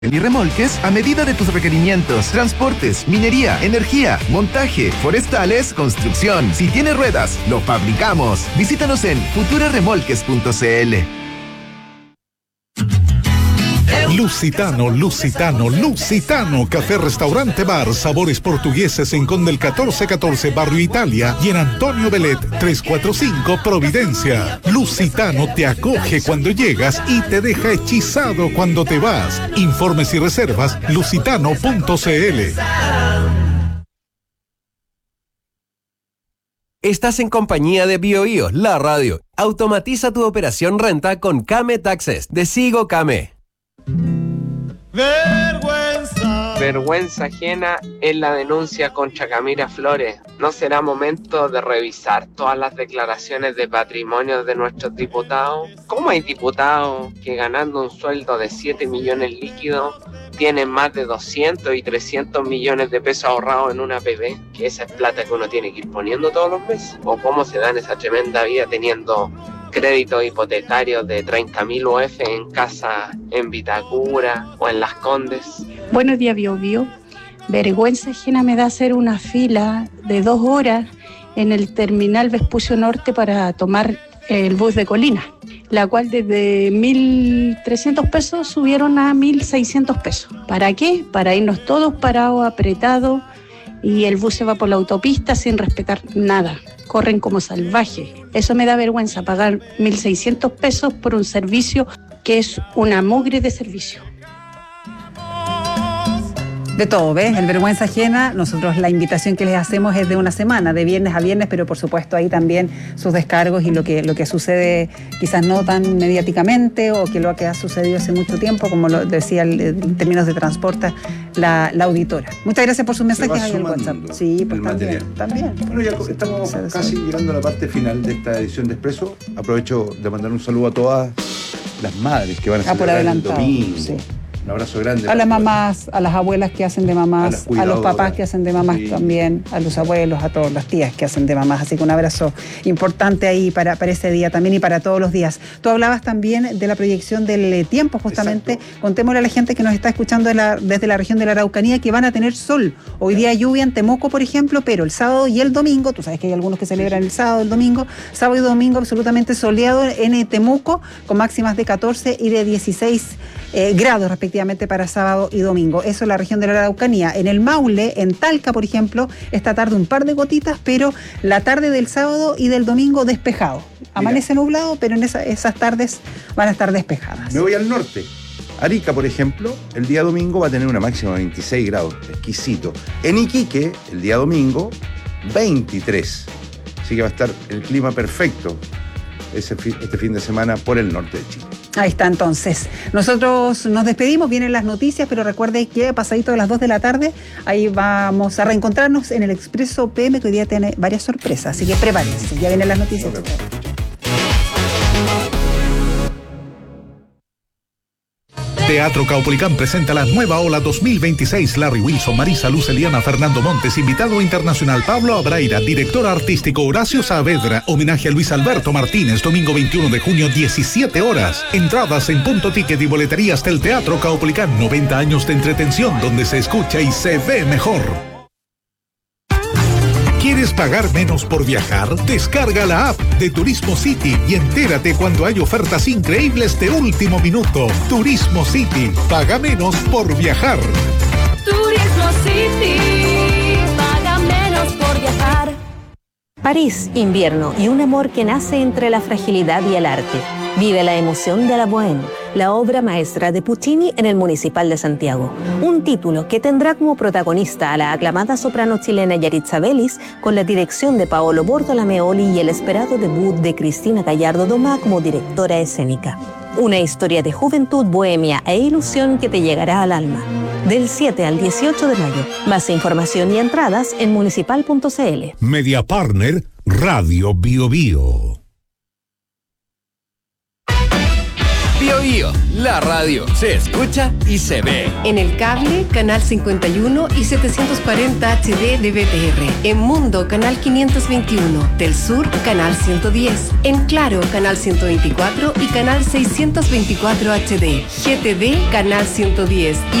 y remolques a medida de tus requerimientos, transportes, minería, energía, montaje, forestales, construcción. Si tiene ruedas, lo fabricamos. Visítanos en futuraremolques.cl. Lusitano, café, restaurante, bar, sabores portugueses en Conde el 1414, Barrio Italia, y en Antonio Belet 345, Providencia. Lusitano te acoge cuando llegas y te deja hechizado cuando te vas. Informes y reservas, lusitano.cl. Estás en compañía de BioBio, la radio. Automatiza tu operación renta con Kame Taxes de Sigo Kame. Vergüenza ajena es la denuncia contra Camila Flores. ¿No será momento de revisar todas las declaraciones de patrimonio de nuestros diputados? ¿Cómo hay diputados que ganando un sueldo de 7 millones líquidos tienen más de 200 y 300 millones de pesos ahorrados en una APB? Que esa es plata que uno tiene que ir poniendo todos los meses. ¿O cómo se dan esa tremenda vida teniendo créditos hipotecarios de 30.000 UF en casa en Vitacura o en Las Condes? Buenos días, BioBio. Vergüenza ajena me da hacer una fila de 2 horas en el terminal Vespucio Norte para tomar el bus de Colina, la cual desde 1.300 pesos subieron a 1.600 pesos. ¿Para qué? Para irnos todos parados, apretados, y el bus se va por la autopista sin respetar nada. Corren como salvajes. Eso me da vergüenza, pagar 1.600 pesos por un servicio que es una mugre de servicio. De todo, ¿ves? El vergüenza ajena, nosotros la invitación que les hacemos es de una semana, de viernes a viernes, pero por supuesto ahí también sus descargos y lo que sucede quizás no tan mediáticamente o que lo que ha sucedido hace mucho tiempo, como lo decía en términos de transporte la auditora. Muchas gracias por sus mensajes ahí en WhatsApp. Sí, pues también. Bueno, ya estamos casi llegando a la parte final de esta edición de Expreso. Aprovecho de mandar un saludo a todas las madres que van a celebrar el domingo. Sí. Un abrazo grande. A las mamás, a las abuelas que hacen de mamás, a los papás que hacen de mamás, sí, también, a los abuelos, a todas las tías que hacen de mamás. Así que un abrazo importante ahí para ese día también y para todos los días. Tú hablabas también de la proyección del tiempo, justamente. Exacto. Contémosle a la gente que nos está escuchando desde la región de la Araucanía que van a tener sol. Hoy día lluvia en Temuco, por ejemplo, pero el sábado y el domingo, tú sabes que hay algunos que celebran el sábado, el domingo, sábado y domingo absolutamente soleado en Temuco, con máximas de 14 y de 16 grados respectivamente para sábado y domingo. Eso es la región de la Araucanía. En el Maule, en Talca, por ejemplo, esta tarde un par de gotitas, pero la tarde del sábado y del domingo despejado. Amanece nublado, pero en esas tardes van a estar despejadas. Me voy al norte. Arica, por ejemplo, el día domingo va a tener una máxima de 26 grados, exquisito. En Iquique, el día domingo, 23. Así que va a estar el clima perfecto este fin de semana por el norte de Chile. Ahí está, entonces. Nosotros nos despedimos, vienen las noticias, pero recuerde que pasadito de las 2 de la tarde, ahí vamos a reencontrarnos en el Expreso PM, que hoy día tiene varias sorpresas, así que prepárense, ya vienen las noticias. Teatro Caupolicán presenta la nueva ola 2026. Larry Wilson, Marisa Luz, Eliana, Fernando Montes, invitado internacional Pablo Abraira, director artístico Horacio Saavedra, homenaje a Luis Alberto Martínez, domingo 21 de junio, 17 horas. Entradas en Punto Ticket y boleterías del Teatro Caupolicán. 90 años de entretención donde se escucha y se ve mejor. ¿Quieres pagar menos por viajar? Descarga la app de Turismo City y entérate cuando hay ofertas increíbles de último minuto. Turismo City, paga menos por viajar. Turismo City, paga menos por viajar. París, invierno y un amor que nace entre la fragilidad y el arte. Vive la emoción de la Bohème, la obra maestra de Puccini en el Municipal de Santiago. Un título que tendrá como protagonista a la aclamada soprano chilena Yaritza Vélez, con la dirección de Paolo Bortolameoli y el esperado debut de Cristina Gallardo Domá como directora escénica. Una historia de juventud, bohemia e ilusión que te llegará al alma. Del 7 al 18 de mayo. Más información y entradas en municipal.cl. Media Partner, Radio BioBio. Bio, la radio se escucha y se ve. En el cable, canal 51 y 740 HD de BTR. En Mundo, canal 521. Del Sur, canal 110. En Claro, canal 124 y canal 624 HD. GTV, canal 110.